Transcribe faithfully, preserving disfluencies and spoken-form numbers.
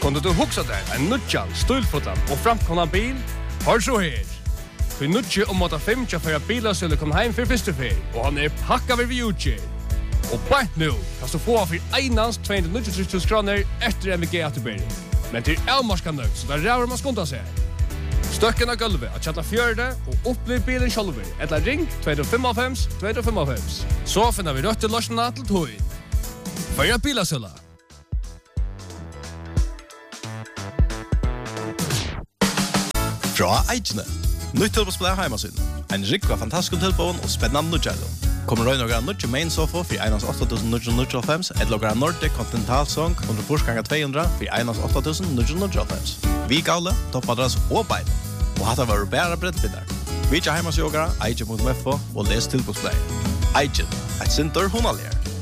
Kunde du huxa där en nutjan, stulfotan och framkomna bil? Har så här. För nutje om åtta fem för att bilar skulle komma hem för första färg. Och han är packad vid utgång. Och bara nu kan du få för einans tvåhundranittiotre tusen kronor efter M V G Atterberg. Men det är avmarskan nöjd så där räver man skonta sig. Stöcken av gulvet att chatta fjörde och upplev bilen själv. Eller ring två fem fem två fem fem. Så finner vi rött till lösningarna till tog. För att bilasölla. Fra Eichne. Nytt tilbosplay heimasyn. En rik av fantastisk tilbån og spennende nutjello. Kommer røy noen nutje main sofa for einans åtta tusen nio hundra nittiofem, et logra Nordic Continental Song under forsganga två hundra for einans åtta tusen nio hundra nittiofem. Vi gavle, toppadras og bein. Og hatta var bæra brettbitar. Vi tja heimasjogara, eichen punkt f o og les tilbosplay. Eichen, et sinter hunalier.